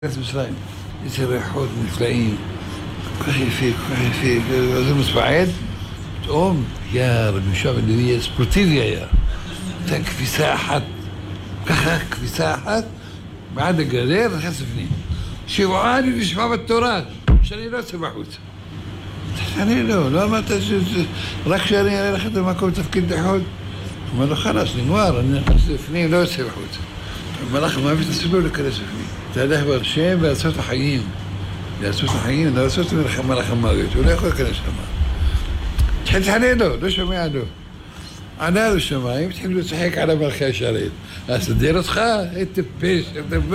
מצרים, איזה ריחות נפלאים, כל כך יפה, כל כך יפה, זה מספעד, פתאום, יא רבי יהושע בן לוי, ספורטיבי היה, הייתה כביסה אחת, ככה כביסה אחת, בעד הגדר, נכנס לפנים. שבועיים לשמוע בתורה, שאני לא יוצא בחוץ. אני לא אמרת רק שאני אראה לך את המקום תפקיד לחוד. אמר לו, חלאס, נגמר, אני נכנס לפנים, לא יוצא בחוץ. המלאך המוות אסור לו להיכנס לפנים. תהלך בהשם ולעשות החיים. לעשות החיים, לעשות מלאך המוות, הוא לא יכול להיכנס שם. התחיל להתחנן לו, לא שומע לו. ענה לו שמיים, התחילו לשחק על המלכי השרת. אסדר אותך? טיפש,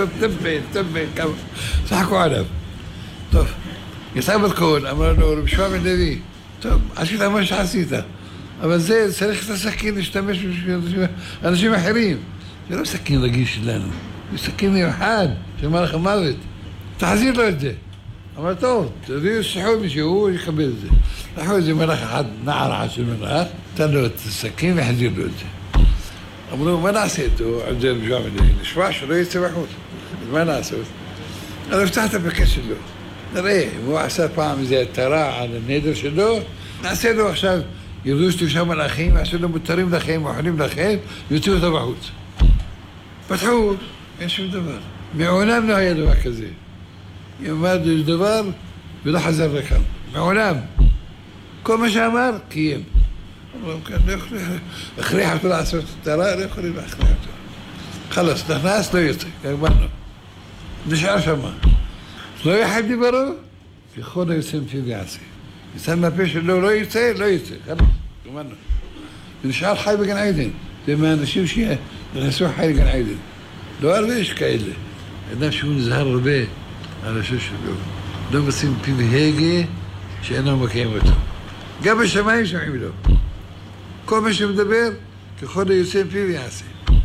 כמה. צחקו עליו. טוב, יצא בלקון, אמר לו, רבי יהושע בן לוי, טוב, עשית מה שעשית. אבל זה צריך את הסכין להשתמש בשביל אנשים אחרים. זה לא סכין רגיל שלנו, זה סכין מיוחד של מלאך המוות. תחזיר לו את זה. אמר טוב, תביאו שיחו מישהו, הוא יקבל את זה. לקחו איזה מלאך אחד, נער אחד של מלאך, תן לו את הסכין והחזיר לו את זה. אמרו, מה נעשה איתו? על זה רבי יהושע בן לוי, נשמע שלא יצא בחוץ. אז מה לעשות? אז הבטחת בכס שלו. נראה, אם הוא עשה פעם איזה התרה על הנדר שלו, נעשה לו עכשיו, ירדו שלושה מלאכים, יעשו לו מותרים לכם, אוכלים לכם, יוציאו אותו בחוץ. פתחו, אין שום דבר. מעולם לא היה דבר כזה. יאמר דבר ולא חזר לכאן. מעולם. כל מה שאמר, קיים. אמרו, לא יכולים להכריח אותו לעשות את הרע, לא יכולים להכריח אותו. חלאס, נכנס, לא יוצא, גמרנו. נשאר שמה. לא יחד דיברו, ככל היוצא מפיו ויעשה. יצא מהפה שלו, לא יוצא, לא יוצא. חלאס, גמרנו. ונשאר חי בגן עדן. זה מהאנשים שנכנסו חי לגן עדן. לא הרבה יש כאלה. אדם שהוא נזהר הרבה על השם שלו. לא משים פיו הגה שאינו מקיים אותו. גם בשמיים שומעים לו. כל מה שמדבר, ככל היוצא מפיו יעשה.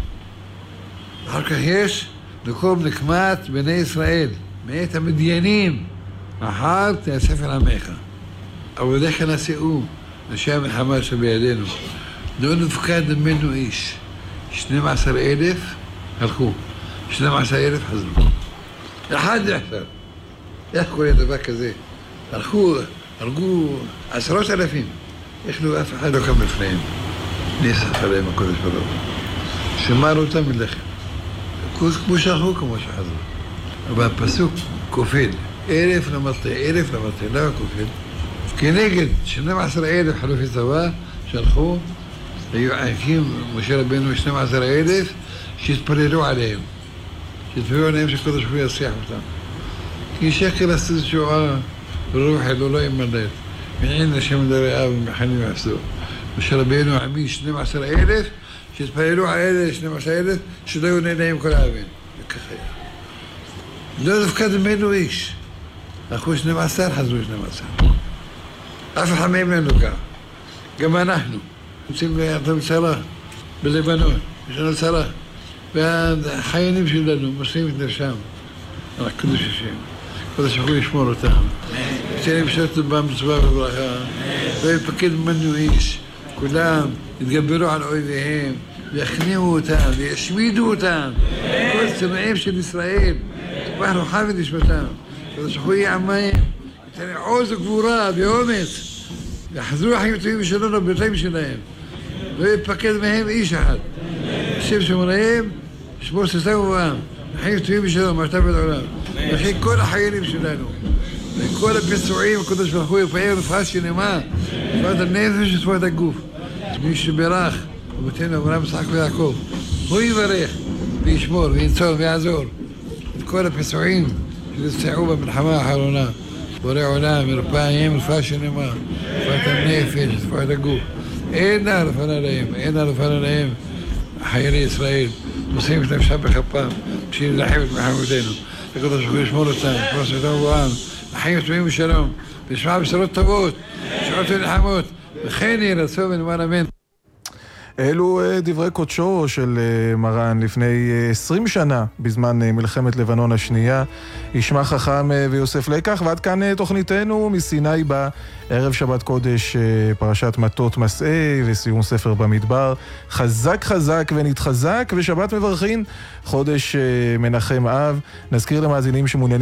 אחר כך יש מקום נקמת בני ישראל, מאת המדיינים, אחר תאסף אל עמך. עבודיך נשאו, אנשי המלחמה שבידינו. לא נפקד ממנו איש. 12,000 הלכו, 12,000 חזרו. אחד יחסר. איך קורה דבר כזה? הלכו, הרגו 10,000. איך לא אף אחד לא קם לפניהם. נאסף עליהם הקודש ברוך הוא. שמר אותם מלחם. כמו שהלכו, כמו שחזרו. אבל הפסוק כופל. 1,000 למטה, 1,000 למטה, למה כופל? כנגד 12,000 חלופי צבא שהלכו, היו עקים משה רבנו 12,000 שהתפללו עליהם. שהתפללו עליהם שקודש ברוך הוא יסיח אותם. כי שקל עשו שועה ורוח אלו לא ימלט. מעין לשם דרעיו ומחנים ועשו. משה רבנו עמי 12,000 שהתפללו על אלה 12,000 שלא היו נהנאים כל האבין. וכך היה. לא נפקד ממנו איש. הלכו 12, חזרו 12. אף אחד מהם לא נוקע. גם אנחנו. נמצאים לידם צרה, בלבנון, יש לנו צרה. והחיינים שלנו מוסרים את נפשם. על הקדוש השם. קדוש ברוך הוא ישמור אותם. יצא לשרת בם בצבא וברכה. לא יפקד ממנו איש. כולם יתגברו על אויביהם, ויכניעו אותם, וישמידו אותם. כל צמאים של ישראל. תפח רוחם ונשמתם. קדוש ברוך הוא יהיה עמהם. ייתן עוז וגבורה ואומץ. יחזרו החיים טובים ושלום לבתים שלהם. לא יפקד מהם איש אחד. השם שמונעים, שמור ששם ובעם. החיים טובים ושלום, מעתה ועד עולם. וכן כל החיילים שלנו. וכל הפצועים, הקדוש ברוך הוא יפאר רפואה שלמה. רפואת הנפש ורפואת הגוף. מי שברך, אבותינו אברהם, יצחק ויעקב. הוא יברך וישמור וינצור ויעזור. את כל הפצועים שנפצעו במלחמה האחרונה. בורא עולם, מרפאיהם, רפואה שלמה. רפואת הנפש, רפואת הגוף. אינה רפאנה להם, אינה רפאנה להם. חיילי ישראל, מוסרים את נפשם בכפם, בשביל להחם את מחמותינו. הקדוש ברוך הוא ישמור אותם, יפרוס אותם ובועם, לחיים טובים ושלום, ונשמע בשורות טובות, בשורות ונחמות, וכן יהי רצון ונאמר אמן. אלו דברי קודשו של מרן לפני 20 שנה, בזמן מלחמת לבנון השנייה. ישמע חכם ויוסף לקח, ועד כאן תוכניתנו מסיני בה, ערב שבת קודש, פרשת מטות מסעי וסיום ספר במדבר. חזק חזק ונתחזק, ושבת מברכין, חודש מנחם אב. נזכיר למאזינים שמעוניינים